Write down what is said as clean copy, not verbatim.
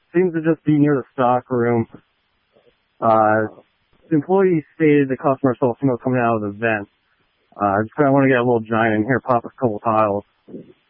Seems to just be near the stock room. The employee stated the customer saw smoke coming out of the vent. I just kind of want to get a little giant in here, pop a couple tiles.